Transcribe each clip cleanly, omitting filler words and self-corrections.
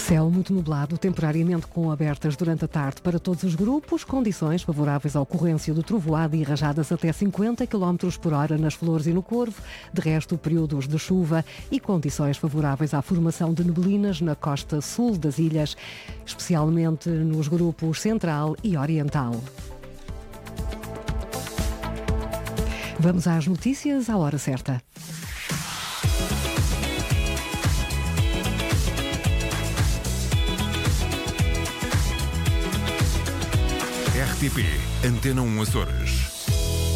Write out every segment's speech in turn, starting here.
Céu muito nublado, temporariamente com abertas durante a tarde para todos os grupos, condições favoráveis à ocorrência de trovoada e rajadas até 50 km por hora nas Flores e no Corvo, de resto períodos de chuva e condições favoráveis à formação de neblinas na costa sul das ilhas, especialmente nos grupos central e oriental. Vamos às notícias à hora certa. RTP Antena 1 Açores.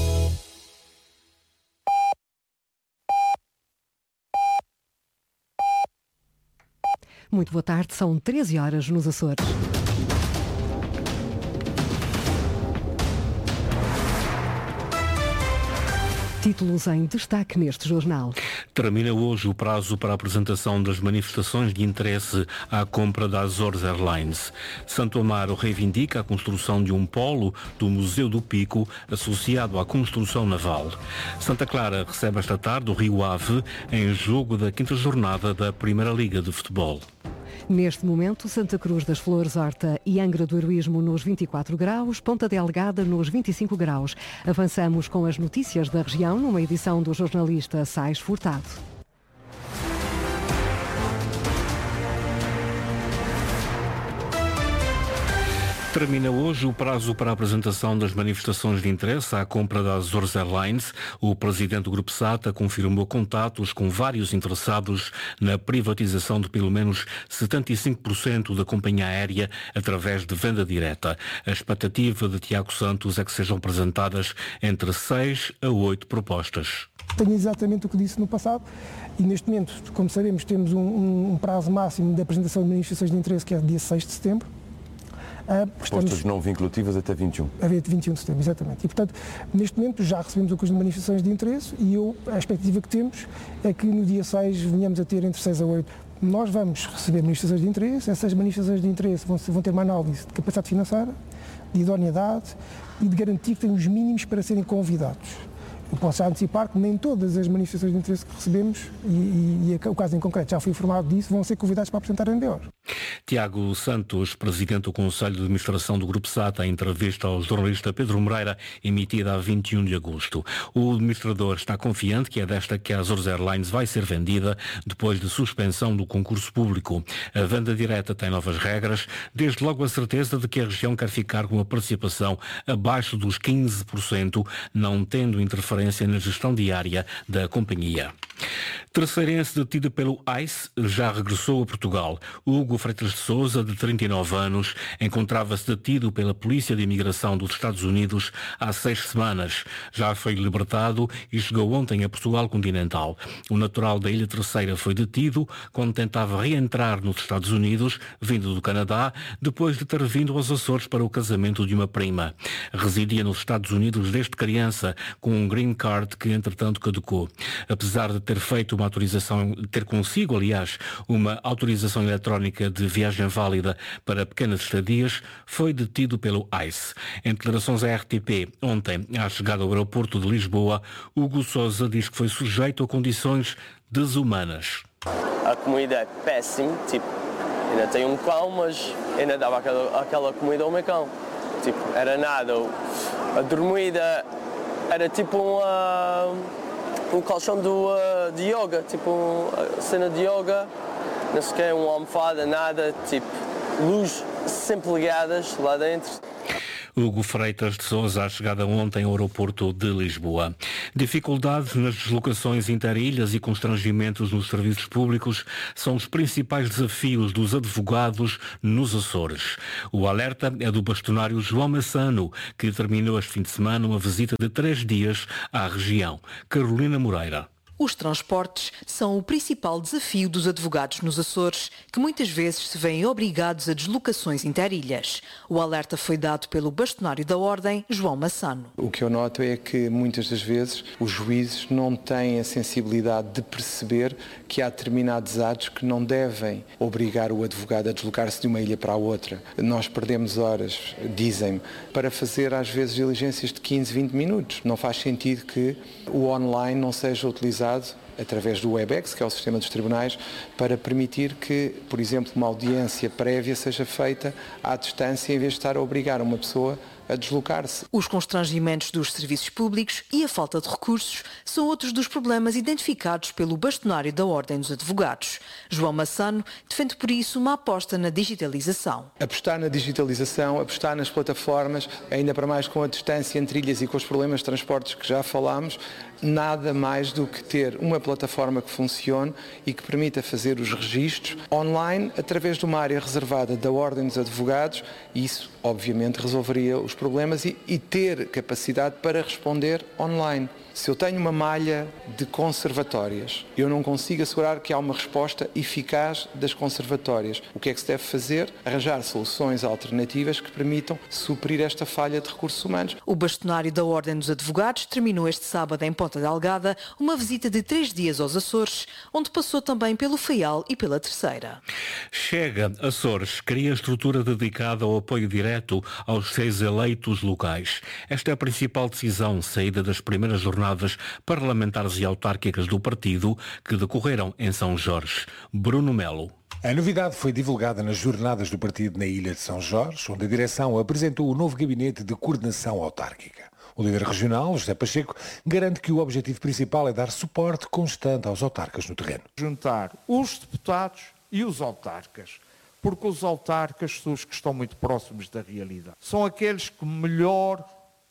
Muito boa tarde, são 13 horas nos Açores. Títulos em destaque neste jornal. Termina hoje o prazo para a apresentação das manifestações de interesse à compra da Azores Airlines. Santo Amaro reivindica a construção de um polo do Museu do Pico associado à construção naval. Santa Clara recebe esta tarde o Rio Ave em jogo da 5ª jornada da Primeira Liga de Futebol. Neste momento, Santa Cruz das Flores, Horta e Angra do Heroísmo nos 24 graus, Ponta Delgada nos 25 graus. Avançamos com as notícias da região numa edição do jornalista Sais Furtado. Termina hoje o prazo para a apresentação das manifestações de interesse à compra da Azores Airlines. O presidente do Grupo SATA confirmou contatos com vários interessados na privatização de pelo menos 75% da companhia aérea através de venda direta. A expectativa de Tiago Santos é que sejam apresentadas entre 6 a 8 propostas. Tenho exatamente o que disse no passado e neste momento, como sabemos, temos um prazo máximo de apresentação de manifestações de interesse que é dia 6 de setembro. Propostas não vinculativas até 21. A 21 de setembro, exatamente. E, portanto, neste momento já recebemos o conjunto de manifestações de interesse e a expectativa que temos é que no dia 6 venhamos a ter entre 6 a 8. Nós vamos receber manifestações de interesse, essas manifestações de interesse vão ter uma análise de capacidade financeira, de idoneidade e de garantir que têm os mínimos para serem convidados. Eu posso já antecipar que nem todas as manifestações de interesse que recebemos, e o caso em concreto já fui informado disso, vão ser convidados para apresentar NDOs. Tiago Santos, presidente do Conselho de Administração do Grupo SATA, em entrevista ao jornalista Pedro Moreira, emitida a 21 de agosto. O administrador está confiante que é desta que a Azores Airlines vai ser vendida depois de suspensão do concurso público. A venda direta tem novas regras, desde logo a certeza de que a região quer ficar com uma participação abaixo dos 15%, não tendo interferência na gestão diária da companhia. Terceirense detido pelo ICE já regressou a Portugal. Hugo Freitas de Sousa, de 39 anos, encontrava-se detido pela Polícia de Imigração dos Estados Unidos há 6 semanas. Já foi libertado e chegou ontem a Portugal continental. O natural da Ilha Terceira foi detido quando tentava reentrar nos Estados Unidos, vindo do Canadá, depois de ter vindo aos Açores para o casamento de uma prima. Residia nos Estados Unidos desde criança, com um green card que entretanto caducou. Apesar de ter consigo, uma autorização eletrónica de viagem válida para pequenas estadias, foi detido pelo ICE. Em declarações à RTP, ontem, à chegada ao aeroporto de Lisboa, Hugo Sousa diz que foi sujeito a condições desumanas. A comida é péssima, ainda tenho um cão, mas ainda dava aquela comida ao meu cão. Era nada, a dormida era um colchão de yoga, uma cena de yoga, não sei o que, uma almofada, nada, luz sempre ligadas lá dentro. Hugo Freitas de Sousa, à chegada ontem ao aeroporto de Lisboa. Dificuldades nas deslocações interilhas e constrangimentos nos serviços públicos são os principais desafios dos advogados nos Açores. O alerta é do bastonário João Massano, que terminou este fim de semana uma visita de 3 dias à região. Carolina Moreira. Os transportes são o principal desafio dos advogados nos Açores, que muitas vezes se veem obrigados a deslocações interilhas. O alerta foi dado pelo bastonário da Ordem, João Massano. O que eu noto é que muitas das vezes os juízes não têm a sensibilidade de perceber que há determinados atos que não devem obrigar o advogado a deslocar-se de uma ilha para a outra. Nós perdemos horas, dizem-me, para fazer às vezes diligências de 15, 20 minutos. Não faz sentido que o online não seja utilizado através do WebEx, que é o sistema dos tribunais, para permitir que, por exemplo, uma audiência prévia seja feita à distância em vez de estar a obrigar uma pessoa a deslocar-se. Os constrangimentos dos serviços públicos e a falta de recursos são outros dos problemas identificados pelo bastonário da Ordem dos Advogados. João Massano defende por isso uma aposta na digitalização. Apostar na digitalização, apostar nas plataformas, ainda para mais com a distância entre ilhas e com os problemas de transportes que já falámos, nada mais do que ter uma plataforma que funcione e que permita fazer os registros online através de uma área reservada da Ordem dos Advogados. Isso, obviamente, resolveria os problemas e ter capacidade para responder online. Se eu tenho uma malha de conservatórias, eu não consigo assegurar que há uma resposta eficaz das conservatórias. O que é que se deve fazer? Arranjar soluções alternativas que permitam suprir esta falha de recursos humanos. O bastonário da Ordem dos Advogados terminou este sábado em Ponta Delgada uma visita de 3 dias aos Açores, onde passou também pelo Faial e pela Terceira. Chega, Açores cria estrutura dedicada ao apoio direto aos 6 eleitos locais. Esta é a principal decisão saída das primeiras jornadas parlamentares e autárquicas do partido que decorreram em São Jorge. Bruno Melo. A novidade foi divulgada nas jornadas do partido na Ilha de São Jorge, onde a direção apresentou o novo gabinete de coordenação autárquica. O líder regional, José Pacheco, garante que o objetivo principal é dar suporte constante aos autarcas no terreno. Juntar os deputados e os autarcas, porque os autarcas são os que estão muito próximos da realidade. São aqueles que melhor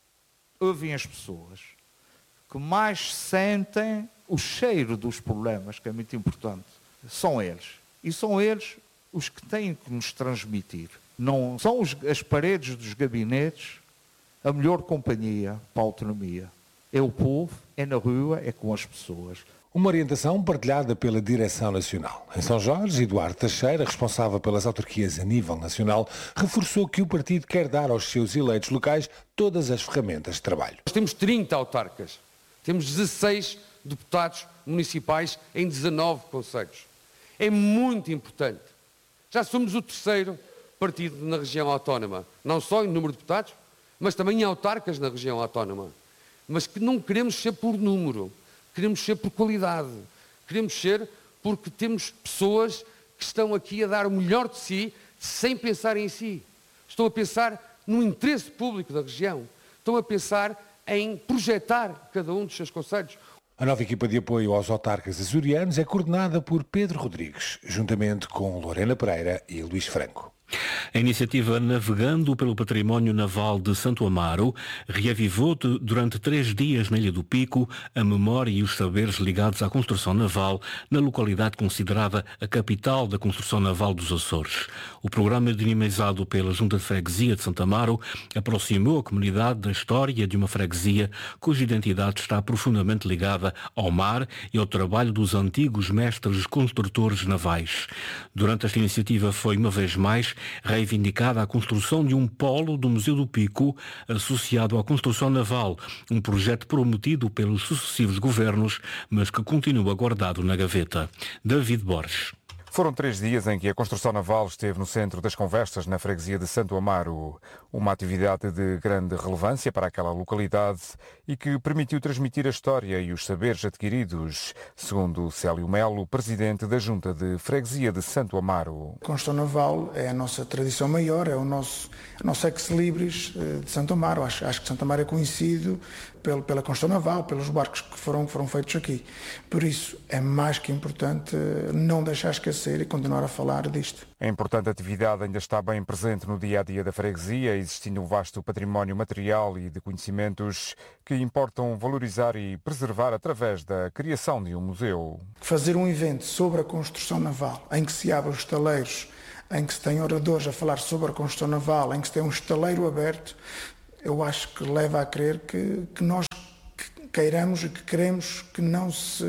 ouvem as pessoas, que mais sentem o cheiro dos problemas, que é muito importante. São eles. E são eles os que têm que nos transmitir. Não são as paredes dos gabinetes a melhor companhia para a autonomia. É o povo, é na rua, é com as pessoas. Uma orientação partilhada pela Direção Nacional. Em São Jorge, Eduardo Teixeira, responsável pelas autarquias a nível nacional, reforçou que o partido quer dar aos seus eleitos locais todas as ferramentas de trabalho. Nós temos 30 autarcas, temos 16 deputados municipais em 19 concelhos. É muito importante. Já somos o terceiro partido na região autónoma, não só em número de deputados, mas também em autarcas na região autónoma. Mas que não queremos ser por número, queremos ser por qualidade, queremos ser porque temos pessoas que estão aqui a dar o melhor de si sem pensar em si. Estão a pensar no interesse público da região, estão a pensar em projetar cada um dos seus concelhos. A nova equipa de apoio aos autarcas açorianos é coordenada por Pedro Rodrigues, juntamente com Lorena Pereira e Luís Franco. A iniciativa Navegando pelo Património Naval de Santo Amaro reavivou durante 3 dias na Ilha do Pico a memória e os saberes ligados à construção naval na localidade considerada a capital da construção naval dos Açores. O programa dinamizado pela Junta de Freguesia de Santo Amaro aproximou a comunidade da história de uma freguesia cuja identidade está profundamente ligada ao mar e ao trabalho dos antigos mestres construtores navais. Durante esta iniciativa foi uma vez mais reivindicada a construção de um polo do Museu do Pico associado à construção naval, um projeto prometido pelos sucessivos governos, mas que continua guardado na gaveta. David Borges. Foram 3 dias em que a construção naval esteve no centro das conversas na freguesia de Santo Amaro, uma atividade de grande relevância para aquela localidade e que permitiu transmitir a história e os saberes adquiridos, segundo Célio Melo, presidente da Junta de Freguesia de Santo Amaro. A construção naval é a nossa tradição maior, é o nosso ex-libris de Santo Amaro. Acho que Santo Amaro é conhecido pela construção naval, pelos barcos que foram feitos aqui. Por isso, é mais que importante não deixar esquecer e continuar a falar disto. A importante atividade ainda está bem presente no dia-a-dia da freguesia, existindo um vasto património material e de conhecimentos que importam valorizar e preservar através da criação de um museu. Fazer um evento sobre a construção naval, em que se abrem os estaleiros, em que se tem oradores a falar sobre a construção naval, em que se tem um estaleiro aberto, eu acho que leva a crer que nós queiramos e que queremos que não se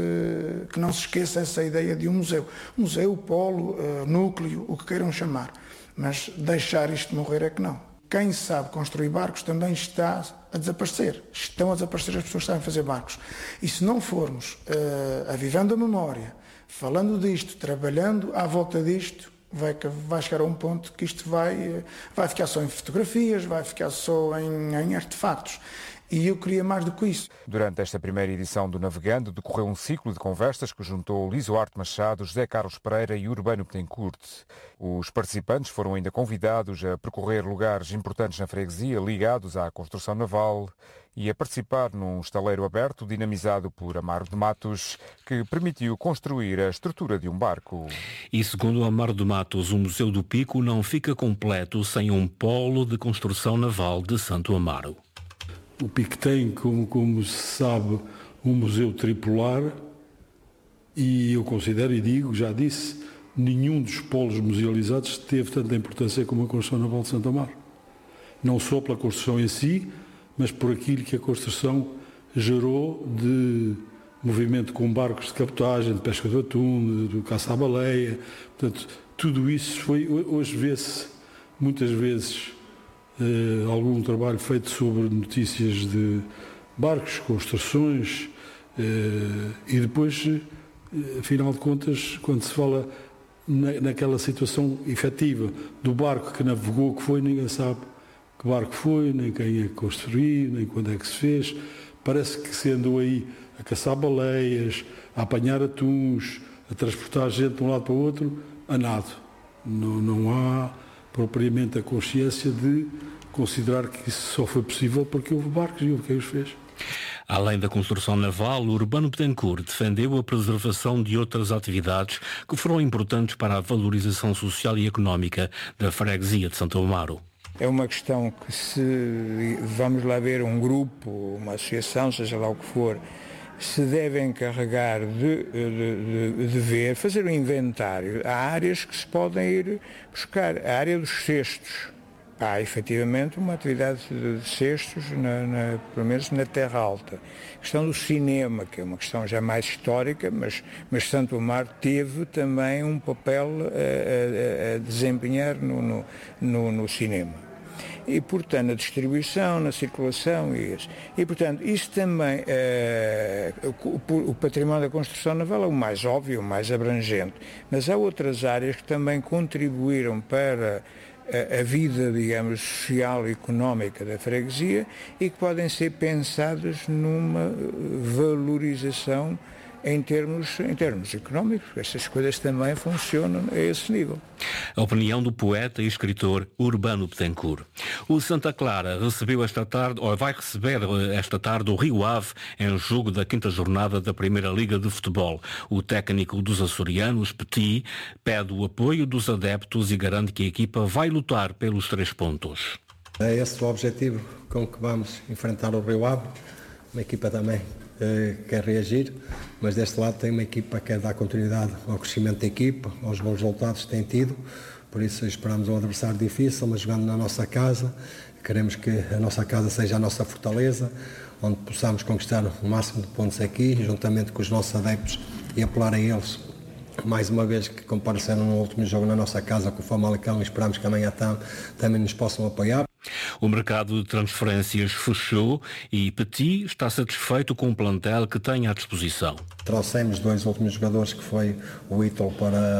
esqueça essa ideia de um museu. Museu, polo, núcleo, o que queiram chamar. Mas deixar isto morrer é que não. Quem sabe construir barcos também está a desaparecer. Estão a desaparecer as pessoas que sabem fazer barcos. E se não formos avivando a memória, falando disto, trabalhando à volta disto, vai chegar a um ponto que isto vai ficar só em fotografias, vai ficar só em artefactos. E eu queria mais do que isso. Durante esta primeira edição do Navegando, decorreu um ciclo de conversas que juntou Liso Arte Machado, José Carlos Pereira e Urbano Betancourt. Os participantes foram ainda convidados a percorrer lugares importantes na freguesia ligados à construção naval e a participar num estaleiro aberto dinamizado por Amaro de Matos, que permitiu construir a estrutura de um barco. E segundo Amaro de Matos, o Museu do Pico não fica completo sem um polo de construção naval de Santo Amaro. O Pico tem, como se sabe, um museu tripular e eu considero e digo, já disse, nenhum dos polos musealizados teve tanta importância como a construção naval de Santo Amaro. Não só pela construção em si, mas por aquilo que a construção gerou de movimento com barcos de cabotagem, de pesca do atum, de caça à baleia. Portanto, tudo isso foi, hoje vê-se muitas vezes algum trabalho feito sobre notícias de barcos, construções e depois, afinal de contas, quando se fala naquela situação efetiva do barco que navegou, que foi, ninguém sabe que barco foi, nem quem é que construiu, nem quando é que se fez. Parece que se andou aí a caçar baleias, a apanhar atuns, a transportar gente de um lado para o outro, a nado. Não há propriamente a consciência de considerar que isso só foi possível porque houve barcos e houve quem os fez. Além da construção naval, o Urbano Betancourt defendeu a preservação de outras atividades que foram importantes para a valorização social e económica da freguesia de Santo Amaro. É uma questão que, se vamos lá ver um grupo, uma associação, seja lá o que for, se deve encarregar de ver, fazer um inventário. Há áreas que se podem ir buscar. A área dos cestos. Há efetivamente uma atividade de cestos, pelo menos na Terra Alta. A questão do cinema, que é uma questão já mais histórica, mas Santo Amaro teve também um papel a desempenhar no cinema. E, portanto, na distribuição, na circulação e isso. E, portanto, isso também, o património da construção naval é o mais óbvio, o mais abrangente. Mas há outras áreas que também contribuíram para a vida, digamos, social e económica da freguesia e que podem ser pensadas numa valorização em termos económicos. Estas coisas também funcionam a esse nível. A opinião do poeta e escritor Urbano Betancourt. O Santa Clara recebeu esta tarde, ou vai receber esta tarde, o Rio Ave em jogo da 5ª jornada da Primeira Liga de Futebol. O técnico dos açorianos, Petit, pede o apoio dos adeptos e garante que a equipa vai lutar pelos 3 pontos. É esse o objetivo com que vamos enfrentar o Rio Ave. Uma equipa também quer reagir, mas deste lado tem uma equipa que quer dar continuidade ao crescimento da equipa, aos bons resultados que tem tido, por isso esperamos um adversário difícil, mas jogando na nossa casa, queremos que a nossa casa seja a nossa fortaleza, onde possamos conquistar o máximo de pontos aqui, juntamente com os nossos adeptos e apelar a eles, mais uma vez que compareceram no último jogo na nossa casa com o Famalicão e esperamos que amanhã também nos possam apoiar. O mercado de transferências fechou e Petit está satisfeito com o plantel que tem à disposição. Trouxemos 2 últimos jogadores, que foi o Ítalo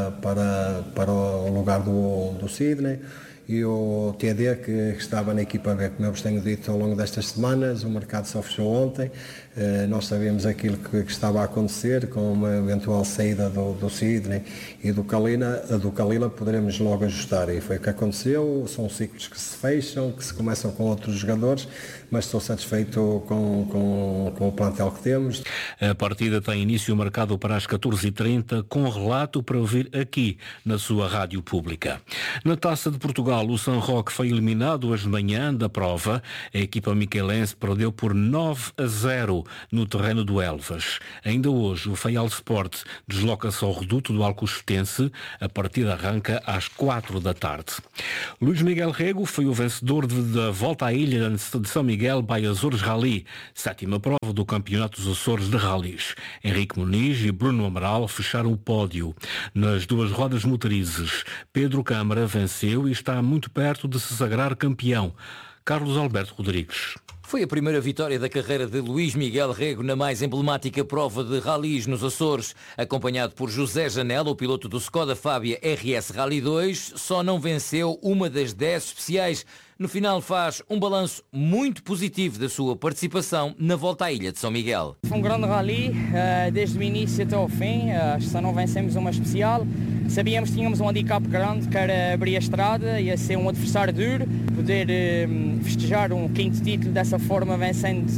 para o lugar do Sidney e o TD, que estava na equipa B. Como eu vos tenho dito ao longo destas semanas, o mercado só fechou ontem. Nós sabíamos aquilo que estava a acontecer com uma eventual saída do Sidney e do Kalila, poderemos logo ajustar, e foi o que aconteceu. São ciclos que se fecham, que se começam com outros jogadores, mas estou satisfeito com o plantel que temos. A partida tem início marcado para as 14h30, com relato para ouvir aqui na sua rádio pública. Na Taça de Portugal, o São Roque foi eliminado hoje de manhã da prova. A equipa miquelense perdeu por 9-0 no terreno do Elvas. Ainda hoje, o Faial Sport desloca-se ao reduto do Alcochetense. A partida arranca às 4 da tarde. Luís Miguel Rego foi o vencedor da Volta à Ilha de São Miguel by Açores Rally, 7ª prova do Campeonato dos Açores de Rallys. Henrique Muniz e Bruno Amaral fecharam o pódio. Nas 2 rodas motorizes, Pedro Câmara venceu e está muito perto de se sagrar campeão. Carlos Alberto Rodrigues. Foi a primeira vitória da carreira de Luís Miguel Rego na mais emblemática prova de rallies nos Açores. Acompanhado por José Janela, o piloto do Skoda Fábia RS Rally 2, só não venceu uma das 10 especiais. No final faz um balanço muito positivo da sua participação na volta à Ilha de São Miguel. Foi um grande rally, desde o início até ao fim, só não vencemos uma especial. Sabíamos que tínhamos um handicap grande, que era abrir a estrada, ia ser um adversário duro, poder festejar um 5º título dessa forma, vencendo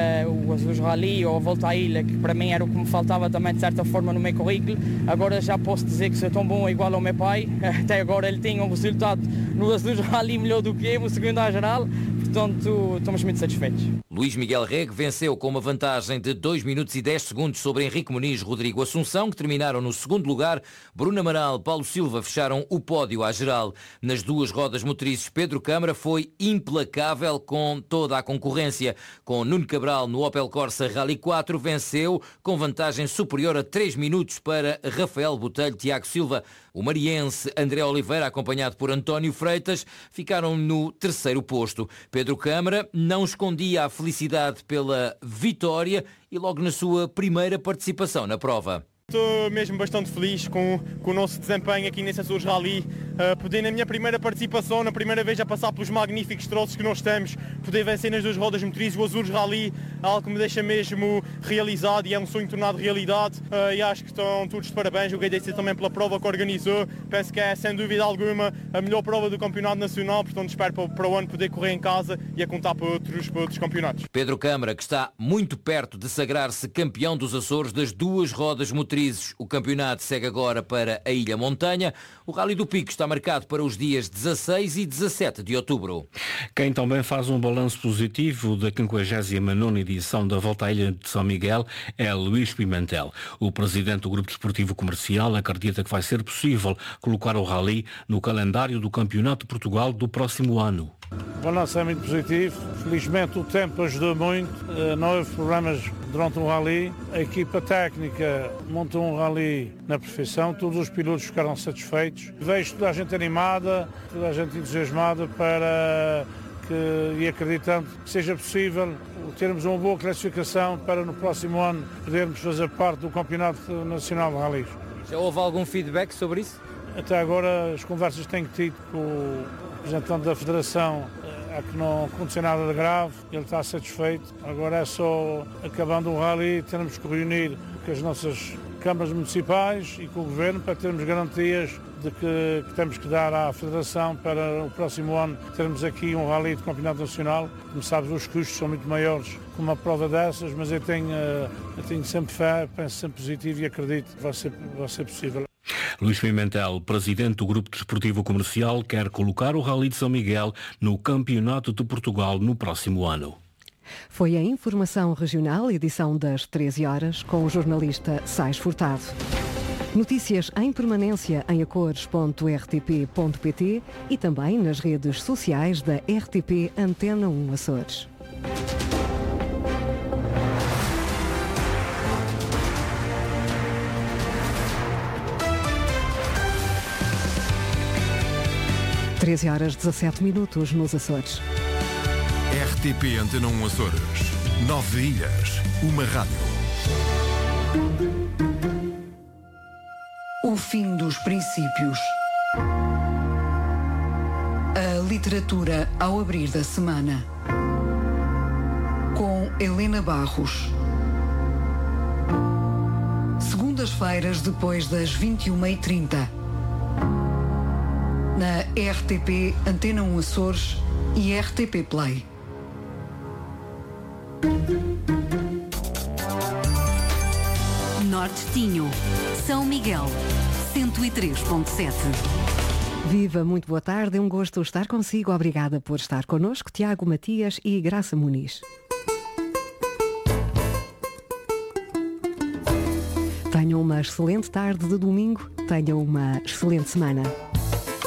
o Azores Rally ou a volta à ilha, que para mim era o que me faltava também de certa forma no meu currículo. Agora já posso dizer que sou tão bom igual ao meu pai, até agora ele tinha um resultado no Azores Rally melhor do que eu, no segundo à geral, portanto estamos muito satisfeitos. Luís Miguel Rego venceu com uma vantagem de 2 minutos e 10 segundos sobre Henrique Muniz e Rodrigo Assunção, que terminaram no segundo lugar. Bruno Amaral, Paulo Silva fecharam o pódio à geral. Nas duas rodas motrizes, Pedro Câmara foi implacável com toda a concorrência. Com Nuno Cabral no Opel Corsa Rally 4, venceu com vantagem superior a 3 minutos para Rafael Botelho, Tiago Silva. O mariense André Oliveira, acompanhado por António Freitas, ficaram no terceiro posto. Pedro Câmara não escondia a felicidade pela vitória e logo na sua primeira participação na prova. Estou mesmo bastante feliz com o nosso desempenho aqui nesse Açores Rally, poder na minha primeira participação, na primeira vez a passar pelos magníficos troços que nós temos, poder vencer nas 2 rodas motrizes o Açores Rally, algo que me deixa mesmo realizado e é um sonho tornado realidade, e acho que estão todos de parabéns, o GDC também pela prova que organizou, penso que é sem dúvida alguma a melhor prova do campeonato nacional, portanto espero para o ano poder correr em casa e a contar para outros campeonatos. Pedro Câmara, que está muito perto de sagrar-se campeão dos Açores das 2 rodas motrizes. O campeonato segue agora para a Ilha Montanha. O Rally do Pico está marcado para os dias 16 e 17 de outubro. Quem também faz um balanço positivo da 59ª edição da Volta à Ilha de São Miguel é Luís Pimentel. O presidente do Grupo Desportivo Comercial acredita que vai ser possível colocar o Rally no calendário do Campeonato de Portugal do próximo ano. O balanço é muito positivo. Felizmente o tempo ajudou muito. Não houve problemas durante o rally. A equipa técnica montou um rally na perfeição. Todos os pilotos ficaram satisfeitos. Vejo toda a gente animada, toda a gente entusiasmada e acreditando que seja possível termos uma boa classificação para no próximo ano podermos fazer parte do Campeonato Nacional de Rallys. Já houve algum feedback sobre isso? Até agora as conversas que tenho tido com o representante da Federação é que não aconteceu nada de grave, ele está satisfeito. Agora é só, acabando o rally, termos que reunir com as nossas câmaras municipais e com o Governo para termos garantias de que temos que dar à Federação para o próximo ano termos aqui um rally de campeonato nacional. Como sabes, os custos são muito maiores que uma prova dessas, mas eu tenho sempre fé, penso sempre positivo e acredito que vai ser possível. Luís Pimentel, presidente do Grupo Desportivo Comercial, quer colocar o Rally de São Miguel no Campeonato de Portugal no próximo ano. Foi a Informação Regional, edição das 13 horas, com o jornalista Sais Furtado. Notícias em permanência em acores.rtp.pt e também nas redes sociais da RTP Antena 1 Açores. Treze horas 17 minutos nos Açores. RTP Antena 1 Açores. 9 ilhas, uma rádio. O fim dos princípios. A literatura ao abrir da semana. Com Helena Barros. Segundas-feiras depois das 21h30. Na RTP Antena 1 Açores e RTP Play. Norte Tinho, São Miguel, 103.7. Viva, muito boa tarde, é um gosto estar consigo. Obrigada por estar connosco, Tiago Matias e Graça Muniz. Tenham uma excelente tarde de domingo, tenham uma excelente semana.